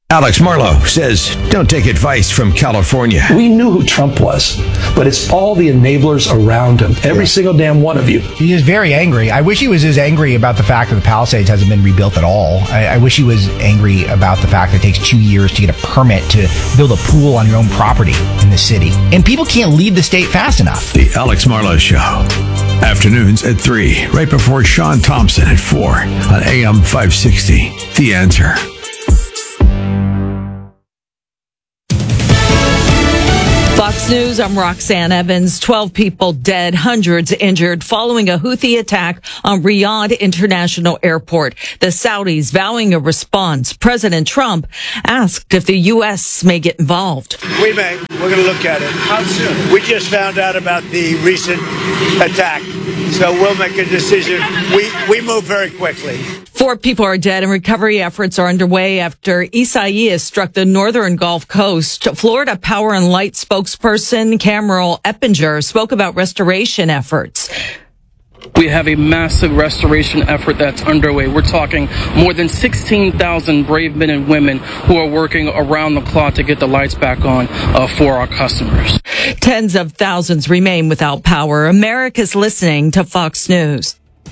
Alex Marlow says, don't take advice from California. We knew who Trump was, but it's all the enablers around him. Every single damn one of you. He is very angry. I wish he was as angry about the fact that the Palisades hasn't been rebuilt at all. I wish he was angry about the fact that it takes 2 years to get a permit to build a pool on your own property in the city. And people can't leave the state fast enough. The Alex Marlow Show. Afternoons at 3, right before Sean Thompson at 4 on AM 560. The Answer. Fox News, I'm Roxanne Evans. 12 people dead, hundreds injured following a Houthi attack on Riyadh International Airport. The Saudis vowing a response. President Trump asked if the U.S. may get involved. We may. We're going to look at it. How soon? We just found out about the recent attack, so we'll make a decision. We move very quickly. 4 people are dead and recovery efforts are underway after Isaias struck the northern Gulf Coast. Florida Power and Light spokesperson Cameron Eppinger spoke about restoration efforts. We have a massive restoration effort that's underway. We're talking more than 16,000 brave men and women who are working around the clock to get the lights back on for our customers. Tens of thousands remain without power. America's listening to Fox News.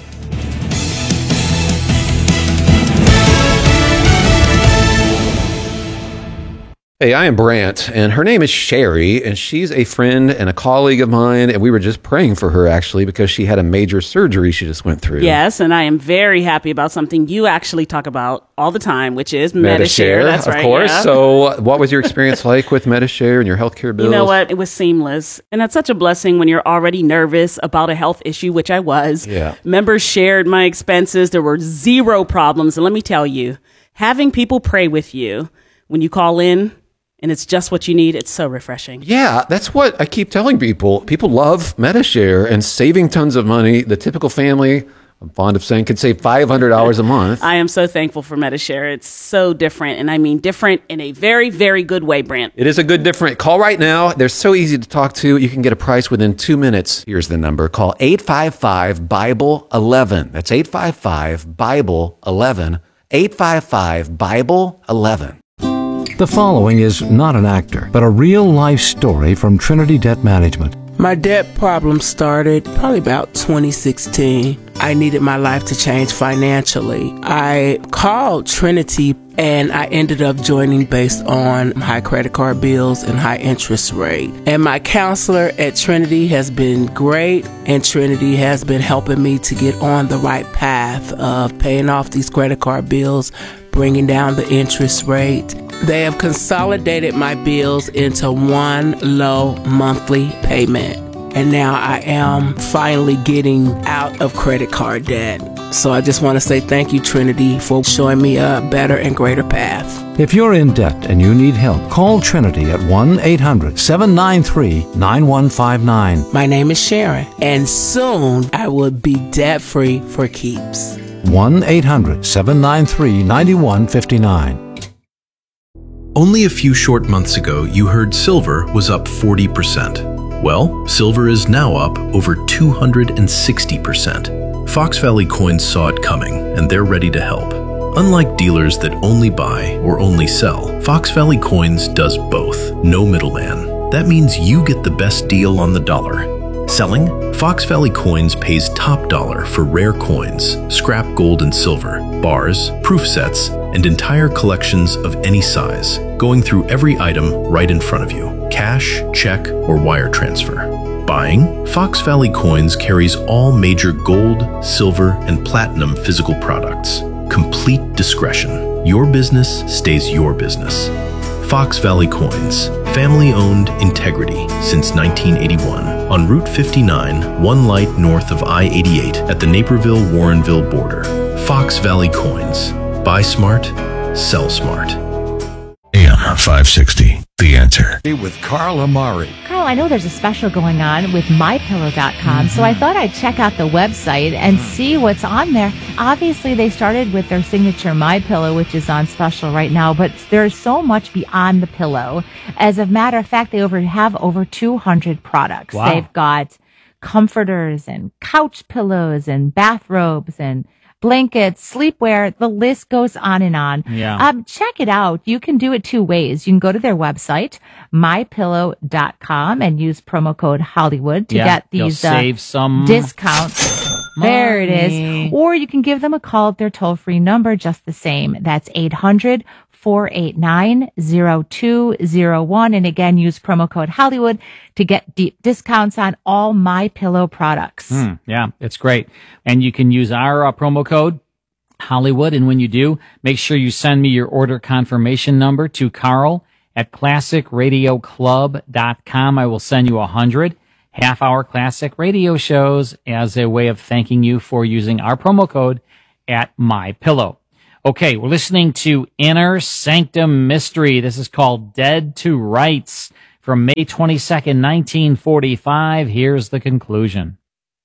Hey, I am Brant, and her name is Sherry, and she's a friend and a colleague of mine, and we were just praying for her, actually, because she had a major surgery she just went through. Yes, and I am very happy about something you actually talk about all the time, which is Medi-Share. That's right. Of course. Yeah. So what was your experience like with Medi-Share and your healthcare bills? You know what? It was seamless. And that's such a blessing when you're already nervous about a health issue, which I was. Yeah. Members shared my expenses. There were zero problems. And let me tell you, having people pray with you when you call in, and it's just what you need. It's so refreshing. Yeah, that's what I keep telling people. People love Medi-Share and saving tons of money. The typical family, I'm fond of saying, could save $500 a month. I am so thankful for Medi-Share. It's so different. And I mean different in a very, very good way, Brant. It is a good different. Call right now. They're so easy to talk to. You can get a price within 2 minutes. Here's the number. Call 855-BIBLE-11. That's 855-BIBLE-11. 855-BIBLE-11. The following is not an actor, but a real-life story from Trinity Debt Management. My debt problem started probably about 2016. I needed my life to change financially. I called Trinity and I ended up joining based on high credit card bills and high interest rate. And my counselor at Trinity has been great, and Trinity has been helping me to get on the right path of paying off these credit card bills, bringing down the interest rate. They have consolidated my bills into one low monthly payment. And now I am finally getting out of credit card debt. So I just want to say thank you, Trinity, for showing me a better and greater path. If you're in debt and you need help, call Trinity at 1-800-793-9159. My name is Sharon, and soon I will be debt-free for keeps. 1-800-793-9159. Only a few short months ago, you heard silver was up 40%. Well, silver is now up over 260%. Fox Valley Coins saw it coming, and they're ready to help. Unlike dealers that only buy or only sell, Fox Valley Coins does both. No middleman. That means you get the best deal on the dollar. Selling? Fox Valley Coins pays top dollar for rare coins, scrap gold and silver, bars, proof sets, and entire collections of any size, going through every item right in front of you. Cash, check, or wire transfer. Buying? Fox Valley Coins carries all major gold, silver, and platinum physical products. Complete discretion. Your business stays your business. Fox Valley Coins. Family-owned integrity since 1981. On Route 59, one light north of I-88 at the Naperville-Warrenville border. Fox Valley Coins. Buy smart, sell smart. AM 560. The Answer. With Carl Amari. Carl, I know there's a special going on with MyPillow.com, so I thought I'd check out the website and see what's on there. Obviously, they started with their signature MyPillow, which is on special right now, but there's so much beyond the pillow. As a matter of fact, they have over 200 products. Wow. They've got comforters and couch pillows and bathrobes and blankets, sleepwear, the list goes on and on. Yeah. Check it out. You can do it two ways. You can go to their website, mypillow.com, and use promo code Hollywood to get these save some discounts. There it is. Or you can give them a call at their toll-free number, just the same. That's 800-489-0201. And again, use promo code Hollywood to get deep discounts on all MyPillow products. Yeah, it's great. And you can use our promo code Hollywood. And when you do, make sure you send me your order confirmation number to Carl at classicradioclub.com. I will send you 100 half-hour classic radio shows as a way of thanking you for using our promo code at MyPillow. Okay, we're listening to Inner Sanctum Mystery. This is called Dead to Rights from May 22nd, 1945. Here's the conclusion.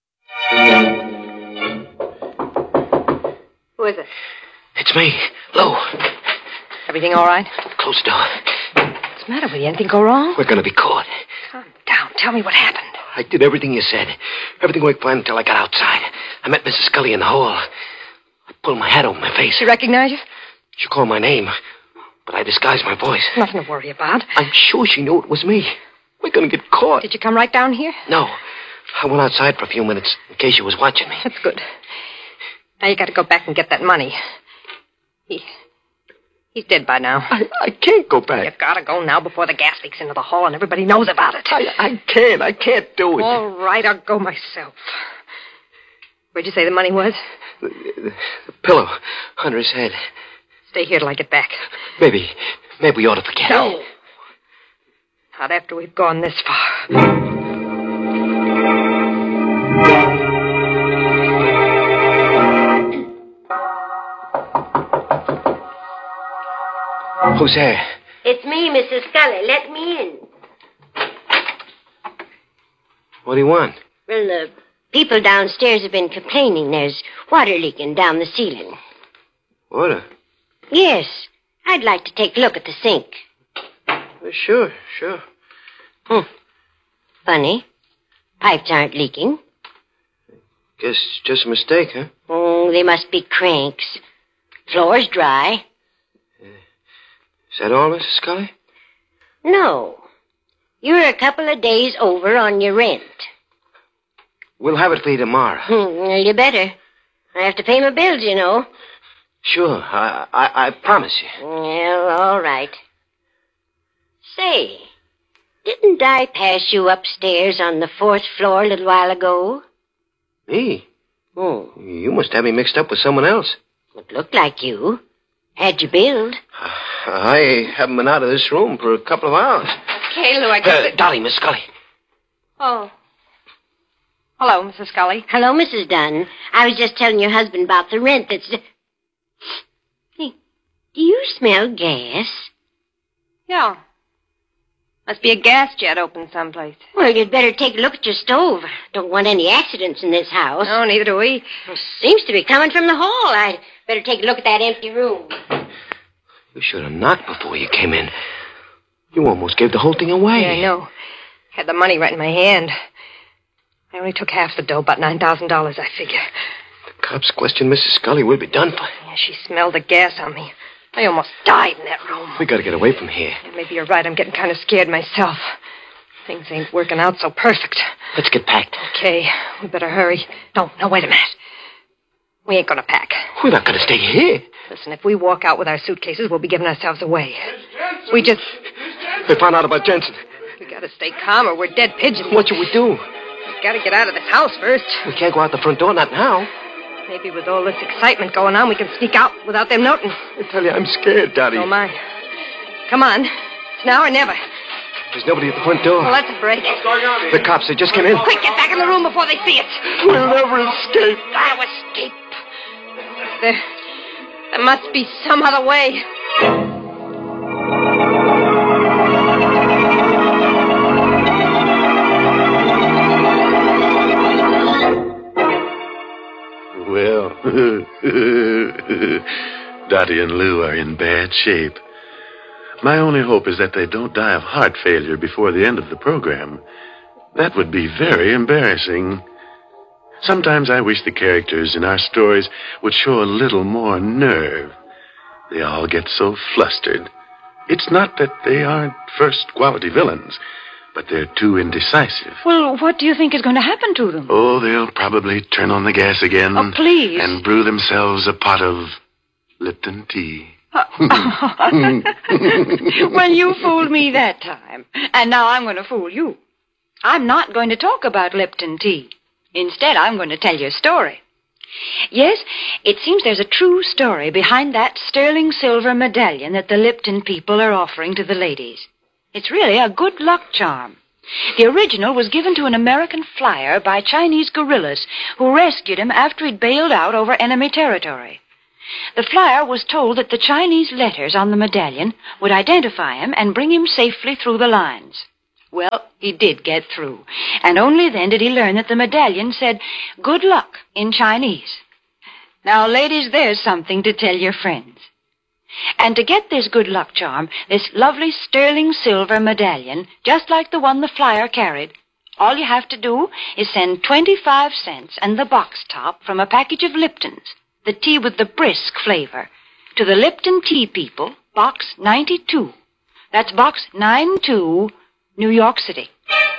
Who is it? It's me, Lou. Everything all right? Close the door. What's the matter with you? Anything go wrong? We're gonna be caught. Calm down. Tell me what happened. I did everything you said. Everything went fine until I got outside. I met Mrs. Scully in the hall. I pulled my hat over my face. She recognize you? She called my name, but I disguised my voice. Nothing to worry about. I'm sure she knew it was me. We're gonna get caught. Did you come right down here? No. I went outside for a few minutes in case she was watching me. That's good. Now you got to go back and get that money. He's dead by now. I can't go back. You've got to go now before the gas leaks into the hall and everybody knows about it. I can't do it. All right, I'll go myself. Where'd you say the money was? The pillow under his head. Stay here till I get back. Maybe we ought to forget. No. Not after we've gone this far. Who's there? It's me, Mrs. Scully. Let me in. What do you want? Well, the people downstairs have been complaining there's water leaking down the ceiling. Water? Yes. I'd like to take a look at the sink. Sure. Funny. Pipes aren't leaking. Guess just a mistake, huh? Oh, they must be cranks. Floor's dry. Is that all, Mrs. Scully? No. You're a couple of days over on your rent. We'll have it for you tomorrow. Well, you better. I have to pay my bills, you know. Sure, I promise you. Well, all right. Say, didn't I pass you upstairs on the 4th floor a little while ago? Me? Oh, you must have me mixed up with someone else. It looked like you. Had you billed? I haven't been out of this room for a couple of hours. Okay, Lou, I guess Dolly, Miss Scully. Oh. Hello, Mrs. Scully. Hello, Mrs. Dunn. I was just telling your husband about the rent that's... Hey, do you smell gas? Yeah. Must be a gas jet open someplace. Well, you'd better take a look at your stove. Don't want any accidents in this house. No, neither do we. Well, seems to be coming from the hall. I'd better take a look at that empty room. You should have knocked before you came in. You almost gave the whole thing away. Yeah, I know. Had the money right in my hand. I only took half the dough, about $9,000, I figure. The cops questioned Mrs. Scully. We'll be done for. Yeah, she smelled the gas on me. I almost died in that room. We gotta get away from here. Yeah, maybe you're right. I'm getting kind of scared myself. Things ain't working out so perfect. Let's get packed. Okay, we better hurry. No, wait a minute. We ain't gonna pack. We're not gonna stay here. Listen, if we walk out with our suitcases, we'll be giving ourselves away. We just... They found out about Jensen. We gotta stay calm or we're dead pigeons. What should we do? We gotta get out of this house first. We can't go out the front door, not now. Maybe with all this excitement going on, we can sneak out without them noting. I tell you, I'm scared, Dottie. So am I. Come on. It's now or never. There's nobody at the front door. Well, that's a break. What's going on here? The cops, they just came in. Quick, get back in the room before they see it. We'll never escape. I'll escape. There must be some other way. Well, Dottie and Lou are in bad shape. My only hope is that they don't die of heart failure before the end of the program. That would be very embarrassing. Sometimes I wish the characters in our stories would show a little more nerve. They all get so flustered. It's not that they aren't first-quality villains, but they're too indecisive. Well, what do you think is going to happen to them? Oh, they'll probably turn on the gas again. Oh, please. And brew themselves a pot of Lipton tea. Well, you fooled me that time. And now I'm going to fool you. I'm not going to talk about Lipton tea. Instead, I'm going to tell you a story. Yes, it seems there's a true story behind that sterling silver medallion that the Lipton people are offering to the ladies. It's really a good luck charm. The original was given to an American flyer by Chinese guerrillas who rescued him after he'd bailed out over enemy territory. The flyer was told that the Chinese letters on the medallion would identify him and bring him safely through the lines. Well, he did get through, and only then did he learn that the medallion said, "Good luck," in Chinese. Now, ladies, there's something to tell your friends. And to get this good luck charm, this lovely sterling silver medallion, just like the one the flyer carried, all you have to do is send 25 cents and the box top from a package of Liptons, the tea with the brisk flavor, to the Lipton Tea People, Box 92. That's Box 92, New York City.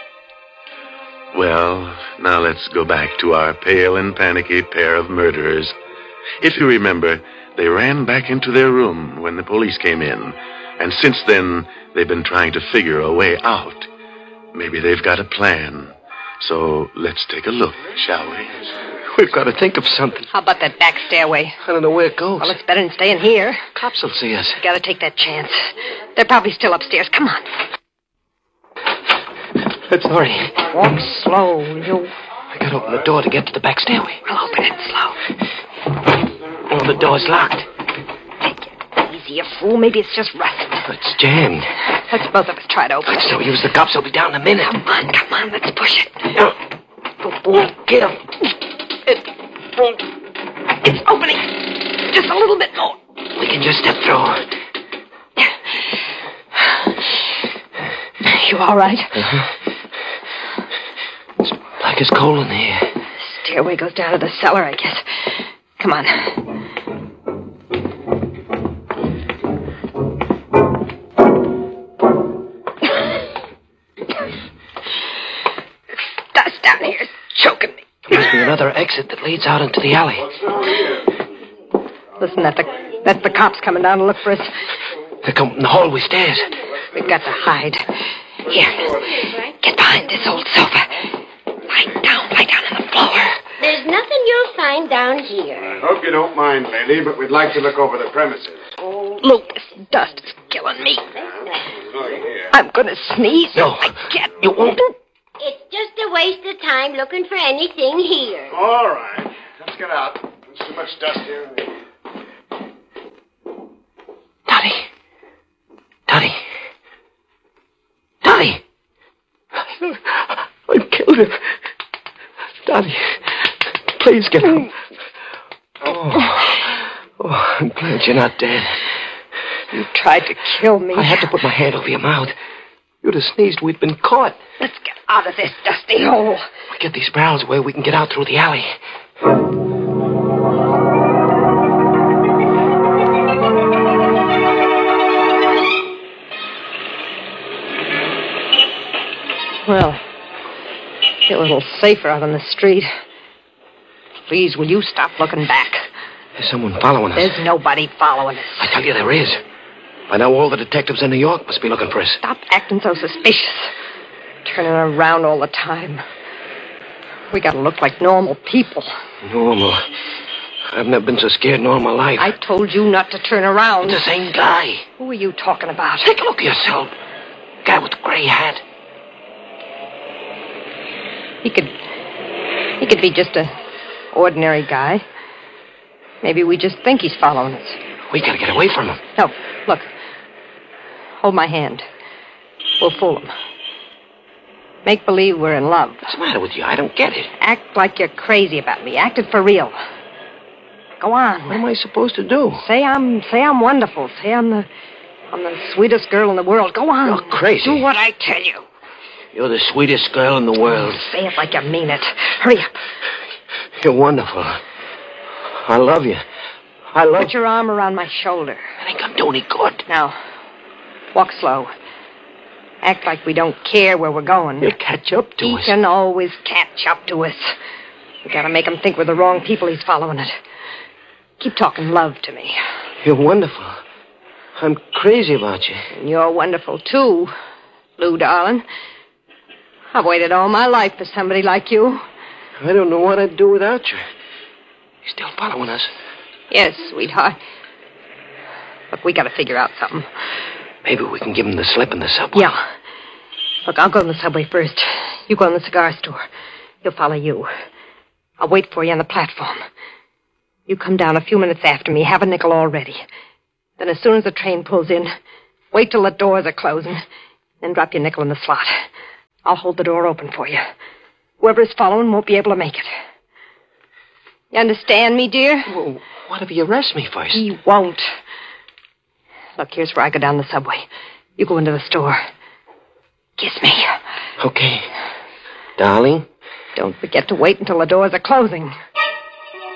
Well, now let's go back to our pale and panicky pair of murderers. If you remember, they ran back into their room when the police came in, and since then, they've been trying to figure a way out. Maybe they've got a plan. So let's take a look, shall we? We've got to think of something. How about that back stairway? I don't know where it goes. Well, it's better than staying here. Cops will see us. We gotta take that chance. They're probably still upstairs. Come on. Let's hurry. Walk slow, you. I gotta open the door to get to the back stairway. We'll open it slow. Oh, the door's locked. Take it easy, you fool. Maybe it's just rust. It's jammed. Let's both of us try to open it. Let's no use. The cops will be down in a minute. Come on. Let's push it. Get him. It's opening. Just a little bit more. We can just step through. You all right? It's like it's cold in here. Stairway goes down to the cellar, I guess. Come on. Dust down here. It's choking me. There must be another exit that leads out into the alley. Listen, that's the cops coming down to look for us. They come from the hallway stairs. We've got to hide. Here, get behind this old sofa. Lie down on the floor. There's nothing you'll find down here. I hope you don't mind, lady, but we'd like to look over the premises. Luke, this dust is killing me. I'm going to sneeze. No, I can't. You won't. It's just a waste of time looking for anything here. All right. Let's get out. There's too much dust here. Dottie. I killed him. Dottie, please get him. Oh, I'm glad you're not dead. You tried to kill me. I had to put my hand over your mouth. You'd have sneezed. We'd been caught. Let's get out of this dusty hole. We get these barrels away, we can get out through the alley. Well, feel a little safer out on the street. Please, will you stop looking back? There's someone following us. There's nobody following us. I tell you there is. By now all the detectives in New York must be looking for us. Stop acting so suspicious. Turning around all the time. We gotta look like normal people. Normal? I've never been so scared in all my life. I told you not to turn around. It's the same guy. Who are you talking about? Take a look at yourself. Guy with the gray hat. He could be just a ordinary guy. Maybe we just think he's following us. We gotta get away from him. No, look. Hold my hand. We'll fool him. Make believe we're in love. What's the matter with you? I don't get it. Act like you're crazy about me. Act it for real. Go on. What am I supposed to do? Say I'm wonderful. Say I'm the sweetest girl in the world. Go on. You're crazy. Do what I tell you. You're the sweetest girl in the world. Say it like you mean it. Hurry up. You're wonderful. I love you. I love... Put your arm around my shoulder. I think I'm doing it good. Now, walk slow. Act like we don't care where we're going. He'll catch up to us. He can always catch up to us. We gotta make him think we're the wrong people he's following it. Keep talking love to me. You're wonderful. I'm crazy about you. And you're wonderful, too, Lou, darling. I've waited all my life for somebody like you. I don't know what I'd do without you. You're still following us? Yes, sweetheart. Look, we gotta figure out something. Maybe we can give him the slip in the subway. Yeah. Look, I'll go in the subway first. You go in the cigar store. He'll follow you. I'll wait for you on the platform. You come down a few minutes after me. Have a nickel all ready. Then as soon as the train pulls in, wait till the doors are closing. Then drop your nickel in the slot. I'll hold the door open for you. Whoever is following won't be able to make it. You understand me, dear? Well, what if he arrests me first? He won't. Look, here's where I go down the subway. You go into the store. Kiss me. Okay. Darling? Don't forget to wait until the doors are closing.